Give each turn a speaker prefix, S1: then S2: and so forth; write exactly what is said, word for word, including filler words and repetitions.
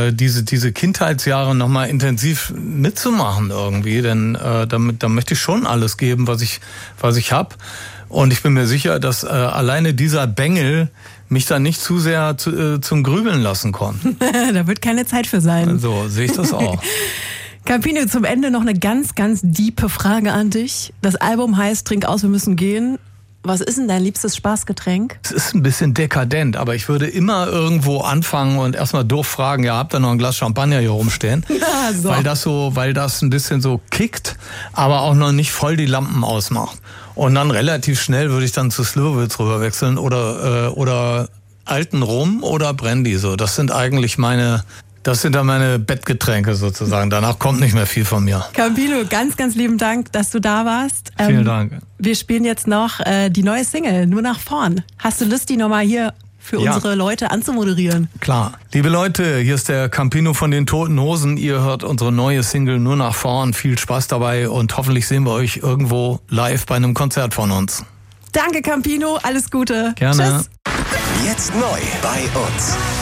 S1: äh, diese diese Kindheitsjahre nochmal intensiv mitzumachen irgendwie, denn äh, damit da möchte ich schon alles geben, was ich was ich habe. Und ich bin mir sicher, dass äh, alleine dieser Bengel mich da nicht zu sehr zu, äh, zum Grübeln lassen konnte.
S2: Da wird keine Zeit für sein.
S1: So sehe ich das auch.
S2: Campino, zum Ende noch eine ganz, ganz diepe Frage an dich. Das Album heißt Trink aus, wir müssen gehen. Was ist denn dein liebstes Spaßgetränk?
S1: Es ist ein bisschen dekadent, aber ich würde immer irgendwo anfangen und erstmal doof fragen, ja, habt ihr noch ein Glas Champagner hier rumstehen?
S2: Ja, so.
S1: Weil das so, weil das ein bisschen so kickt, aber auch noch nicht voll die Lampen ausmacht. Und dann relativ schnell würde ich dann zu Slivovitz rüberwechseln oder, äh, oder alten Rum oder Brandy, so. Das sind eigentlich meine, das sind dann meine Bettgetränke sozusagen. Danach kommt nicht mehr viel von mir.
S2: Campino, ganz, ganz lieben Dank, dass du da warst.
S1: Vielen
S2: ähm,
S1: Dank.
S2: Wir spielen jetzt noch äh, die neue Single, Nur nach vorn. Hast du Lust, die nochmal hier für
S1: Ja.
S2: unsere Leute anzumoderieren?
S1: Klar. Liebe Leute, hier ist der Campino von den Toten Hosen. Ihr hört unsere neue Single Nur nach vorn. Viel Spaß dabei und hoffentlich sehen wir euch irgendwo live bei einem Konzert von uns.
S2: Danke, Campino. Alles Gute.
S1: Gerne.
S2: Tschüss.
S3: Jetzt neu bei uns.